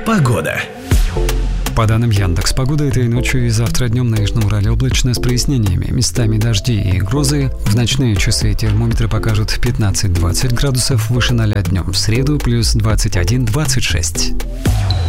Погода. По данным Яндекс.Погоды, этой ночью и завтра днем на Южном Урале облачно с прояснениями. Местами дожди и грозы. В ночные часы термометры покажут 15-20 градусов выше 0 днем. В среду плюс 21-26.